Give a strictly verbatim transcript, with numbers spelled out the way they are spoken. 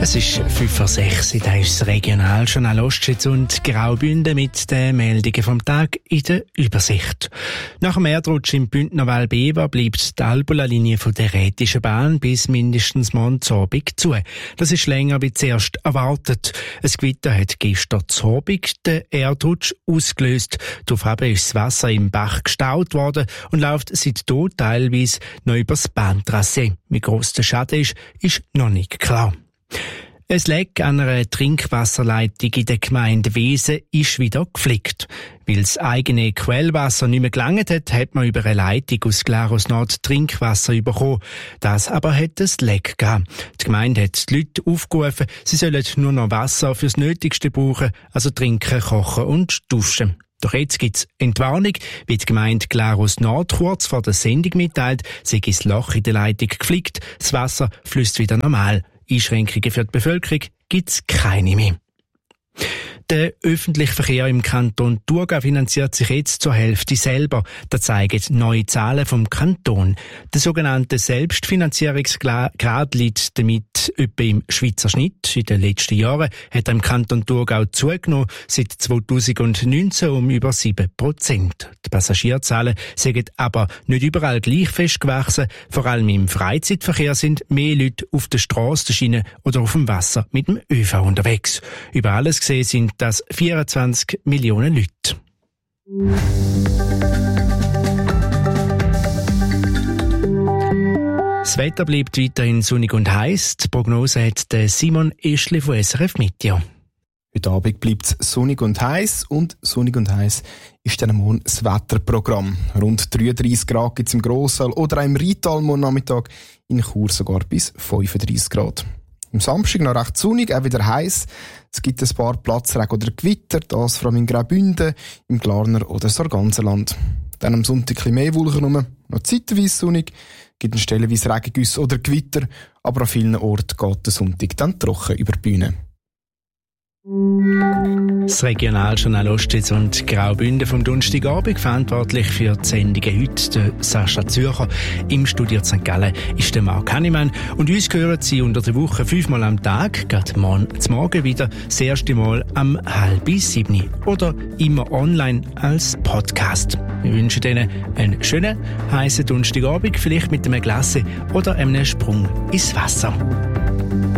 Es ist fünf vor sechs, da ist das Regionaljournal Ostschweiz und Graubünden mit den Meldungen vom Tag in der Übersicht. Nach dem Erdrutsch im Bündner Val-Bever bleibt die Albula-Linie von der Rätischen Bahn bis mindestens morgen Abend zu. Das ist länger wie zuerst erwartet. Ein Gewitter hat gestern Abend den Erdrutsch ausgelöst. Daraufhin ist das Wasser im Bach gestaut worden und läuft seitdem teilweise noch über das Bahntrassee. Wie gross der Schaden ist, ist noch nicht klar. Ein Leck an einer Trinkwasserleitung in der Gemeinde Wesen ist wieder geflickt. Weil das eigene Quellwasser nicht mehr gelangt hat, hat man über eine Leitung aus Glarus Nord Trinkwasser bekommen. Das aber hat ein Leck gegeben. Die Gemeinde hat die Leute aufgerufen, sie sollen nur noch Wasser fürs Nötigste brauchen, also trinken, kochen und duschen. Doch jetzt gibt's Entwarnung, wie die Gemeinde Glarus Nord kurz vor der Sendung mitteilt, sei das Loch in der Leitung geflickt, das Wasser fließt wieder normal. Einschränkungen für die Bevölkerung gibt's keine mehr. Der öffentliche Verkehr im Kanton Thurgau finanziert sich jetzt zur Hälfte selber. Das zeigen neue Zahlen vom Kanton. Der sogenannte Selbstfinanzierungsgrad liegt damit etwa im Schweizer Schnitt. In den letzten Jahren hat er im Kanton Thurgau zugenommen, seit zweitausendneunzehn um über sieben Prozent. Die Passagierzahlen sind aber nicht überall gleich fest gewachsen. Vor allem im Freizeitverkehr sind mehr Leute auf der Strasse, der Schiene oder auf dem Wasser mit dem ÖV unterwegs. Über alles gesehen sind das vierundzwanzig Millionen Leute. Das Wetter bleibt weiterhin sonnig und heiß. Die Prognose hat der Simon Eschli von S R F Meteo. Heute Abend bleibt es sonnig und heiß und sonnig und heiß ist dann morgen das Wetterprogramm. Rund dreiunddreissig Grad gibt es im Grosssaal oder auch im Rheintal morgen Nachmittag, in Chur sogar bis fünfunddreissig Grad. Am Samstag noch recht sonnig, auch wieder heiß. Es gibt ein paar Platzregen oder Gewitter, das vor allem in Graubünden, im Glarner oder Sarganserland. Dann am Sonntag ein bisschen mehr Wolken rum, noch zeitweise sonnig, gibt es stellenweise Regengüsse oder Gewitter, aber an vielen Orten geht der Sonntag dann trocken über die Bühne. Das Regionaljournal Ostschweiz und Graubünden vom Donnerstagabend, verantwortlich für die Sendungen heute, der Sascha Zürcher. Im Studio Sankt Gallen ist der Marc Hannemann. Und uns hören Sie unter der Woche fünfmal am Tag, gerade morgen zum Morgen wieder, das erste Mal am halb sieben oder immer online als Podcast. Wir wünschen Ihnen einen schönen, heißen Donnerstagabend, vielleicht mit einem Glasse oder einem Sprung ins Wasser.